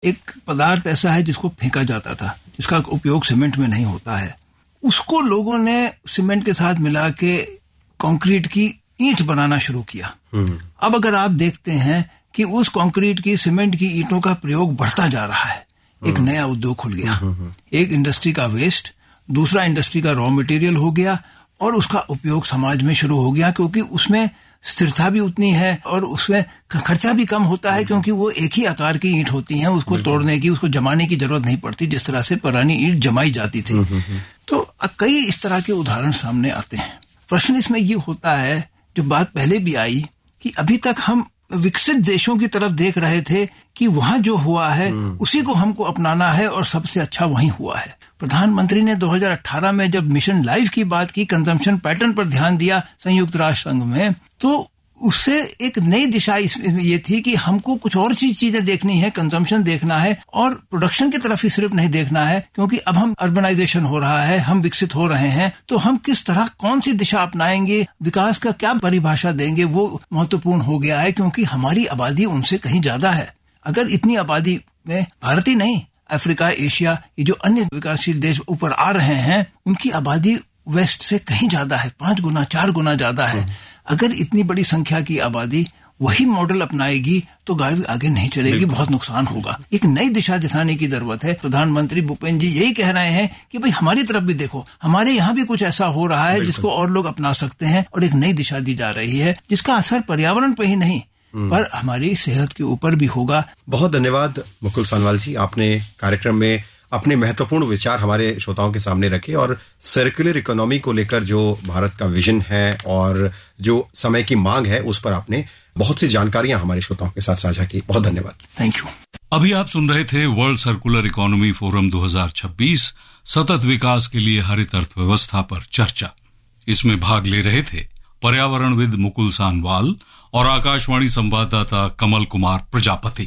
एक पदार्थ ऐसा है जिसको फेंका जाता था, जिसका उपयोग सीमेंट में नहीं होता है। उसको लोगों ने सीमेंट के साथ मिला के कंक्रीट की ईंट बनाना शुरू किया। अब अगर आप देखते हैं कि उस कंक्रीट की, सीमेंट की ईंटों का प्रयोग बढ़ता जा रहा है, एक नया उद्योग खुल गया। एक इंडस्ट्री का वेस्ट दूसरा इंडस्ट्री का रॉ मटेरियल हो गया और उसका उपयोग समाज में शुरू हो गया, क्योंकि उसमें स्थिरता भी उतनी है और उसमें खर्चा भी कम होता है, क्योंकि वो एक ही आकार की ईंट होती है, उसको तोड़ने की, उसको जमाने की जरूरत नहीं पड़ती जिस तरह से पुरानी ईंट जमाई जाती थी। तो कई इस तरह के उदाहरण सामने आते हैं। प्रश्न इसमें ये होता है, जो बात पहले भी आई, कि अभी तक हम विकसित देशों की तरफ देख रहे थे कि वहां जो हुआ है उसी को हमको अपनाना है और सबसे अच्छा वहीं हुआ है। प्रधानमंत्री ने 2018 में जब मिशन लाइफ की बात की, कंजम्पशन पैटर्न पर ध्यान दिया संयुक्त राष्ट्र संघ में, तो उससे एक नई दिशा इसमें ये थी कि हमको कुछ और चीजें देखनी है, कंजम्पशन देखना है और प्रोडक्शन की तरफ ही सिर्फ नहीं देखना है, क्योंकि अब हम अर्बनाइजेशन हो रहा है, हम विकसित हो रहे हैं, तो हम किस तरह कौन सी दिशा अपनाएंगे, विकास का क्या परिभाषा देंगे, वो महत्वपूर्ण हो गया है, क्योंकि हमारी आबादी उनसे कहीं ज्यादा है। अगर इतनी आबादी में भारत ही नहीं, अफ्रीका, एशिया, ये जो अन्य विकासशील देश ऊपर आ रहे हैं, उनकी आबादी वेस्ट से कहीं ज्यादा है, 5 गुना 4 गुना ज्यादा है। अगर इतनी बड़ी संख्या की आबादी वही मॉडल अपनाएगी तो गाड़ी आगे नहीं चलेगी, बहुत नुकसान होगा। एक नई दिशा दिखाने की जरूरत है। प्रधानमंत्री भूपेन्द्र जी यही कह रहे हैं कि भाई हमारी तरफ भी देखो, हमारे यहाँ भी कुछ ऐसा हो रहा है जिसको और लोग अपना सकते हैं और एक नई दिशा दी जा रही है, जिसका असर पर्यावरण पे ही नहीं पर हमारी सेहत के ऊपर भी होगा। बहुत धन्यवाद मुकुल सानवाल जी, आपने कार्यक्रम में अपने महत्वपूर्ण विचार हमारे श्रोताओं के सामने रखे और सर्कुलर इकोनॉमी को लेकर जो भारत का विजन है और जो समय की मांग है, उस पर आपने बहुत सी जानकारियां हमारे श्रोताओं के साथ साझा की। बहुत धन्यवाद। Thank you. अभी आप सुन रहे थे वर्ल्ड सर्कुलर इकोनॉमी फोरम 2026 सतत विकास के लिए हरित अर्थव्यवस्था पर चर्चा। इसमें भाग ले रहे थे पर्यावरणविद मुकुल सानवाल और आकाशवाणी संवाददाता कमल कुमार प्रजापति।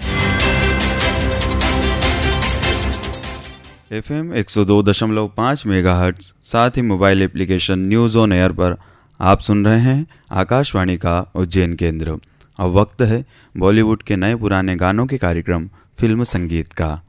FM 102.5 मेगाहर्ट्ज, साथ ही mobile application news on air पर आप सुन रहे हैं आकाशवाणी का उज्जैन केंद्र। अब वक्त है बॉलीवुड के नए पुराने गानों के कार्यक्रम फिल्म संगीत का।